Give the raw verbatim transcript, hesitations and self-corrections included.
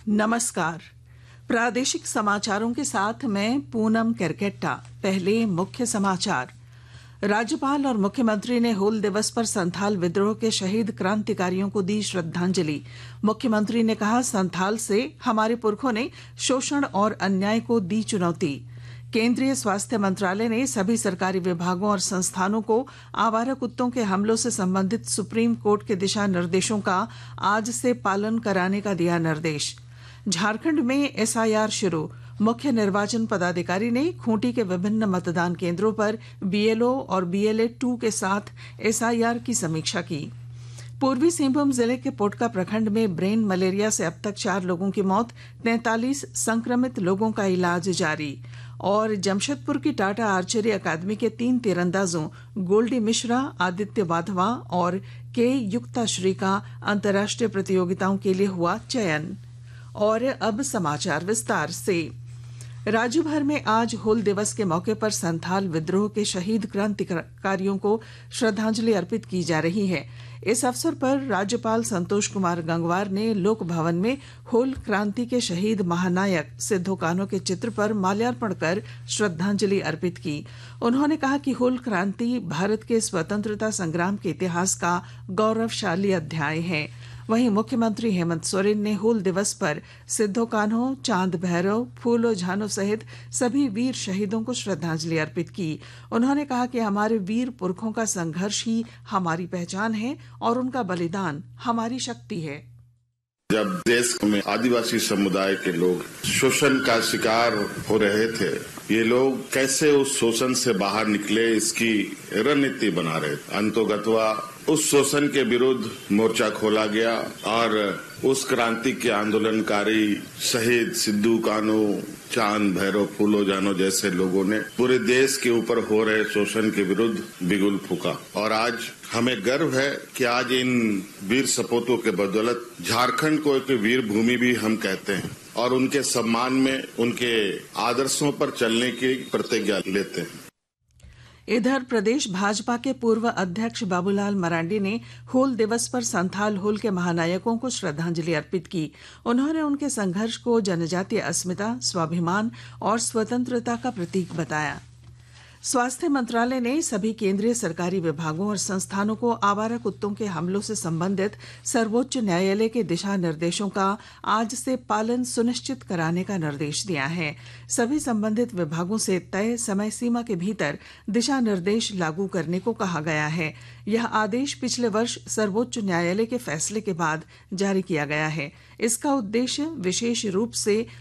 नमस्कार। प्रादेशिक समाचारों के साथ मैं पूनम केरकेट्टा। पहले मुख्य समाचार। राज्यपाल और मुख्यमंत्री ने हूल दिवस पर संथाल विद्रोह के शहीद क्रांतिकारियों को दी श्रद्धांजलि। मुख्यमंत्री ने कहा, संथाल से हमारे पुरखों ने शोषण और अन्याय को दी चुनौती। केंद्रीय स्वास्थ्य मंत्रालय ने सभी सरकारी विभागों और संस्थानों को आवारा कुत्तों के हमलों से संबंधित सुप्रीम कोर्ट के दिशा निर्देशों का आज से पालन कराने का दिया निर्देश। झारखंड में एस आई आर शुरू। मुख्य निर्वाचन पदाधिकारी ने खूंटी के विभिन्न मतदान केंद्रों पर बी एल ओ और बी एल ए टू के साथ एस आई आर की समीक्षा की। पूर्वी सिंहभूम जिले के पोटका प्रखंड में ब्रेन मलेरिया से अब तक चार लोगों की मौत, तैंतालीस संक्रमित लोगों का इलाज जारी। और जमशेदपुर की टाटा आर्चरी अकादमी के तीन तीरंदाजों गोल्डी मिश्रा, आदित्य वाधवा और के युक्ताश्री का अंतर्राष्ट्रीय प्रतियोगिताओं के लिए हुआ चयन। और अब समाचार विस्तार से। राज्य भर में आज हूल दिवस के मौके पर संथाल विद्रोह के शहीद क्रांतिकारियों को श्रद्धांजलि अर्पित की जा रही है। इस अवसर पर राज्यपाल संतोष कुमार गंगवार ने लोक भवन में हूल क्रांति के शहीद महानायक सिद्धो कान्हो के चित्र पर माल्यार्पण कर श्रद्धांजलि अर्पित की। उन्होंने कहा कि हूल क्रांति भारत के स्वतंत्रता संग्राम के इतिहास का गौरवशाली अध्याय है। वहीं मुख्यमंत्री हेमंत सोरेन ने हूल दिवस पर सिद्धो कान्हो, चांद भैरव, फूलो झानो सहित सभी वीर शहीदों को श्रद्धांजलि अर्पित की। उन्होंने कहा कि हमारे वीर पुरखों का संघर्ष ही हमारी पहचान है और उनका बलिदान हमारी शक्ति है। जब देश में आदिवासी समुदाय के लोग शोषण का शिकार हो रहे थे, ये लोग कैसे उस शोषण से बाहर निकले, इसकी रणनीति बना रहे थे। अंतोगत्वा उस शोषण के विरुद्ध मोर्चा खोला गया और उस क्रांति के आंदोलनकारी शहीद सिद्धू कान्हो, चांद भैरव, फूलो जानो जैसे लोगों ने पूरे देश के ऊपर हो रहे शोषण के विरुद्ध बिगुल फूका। और आज हमें गर्व है कि आज इन वीर सपूतों के बदौलत झारखंड को एक वीर भूमि भी हम कहते हैं और उनके सम्मान में उनके आदर्शों पर चलने की प्रतिज्ञा लेते हैं। इधर प्रदेश भाजपा के पूर्व अध्यक्ष बाबूलाल मरांडी ने हूल दिवस पर संथाल हूल के महानायकों को श्रद्धांजलि अर्पित की। उन्होंने उनके संघर्ष को जनजातीय अस्मिता, स्वाभिमान और स्वतंत्रता का प्रतीक बताया। स्वास्थ्य मंत्रालय ने सभी केंद्रीय सरकारी विभागों और संस्थानों को आवारा कुत्तों के हमलों से संबंधित सर्वोच्च न्यायालय के दिशा निर्देशों का आज से पालन सुनिश्चित कराने का निर्देश दिया है। सभी संबंधित विभागों से तय समय सीमा के भीतर दिशा निर्देश लागू करने को कहा गया है। यह आदेश पिछले वर्ष सर्वोच्च न्यायालय के फैसले के बाद जारी किया गया है। इसका उद्देश्य विशेष रूप से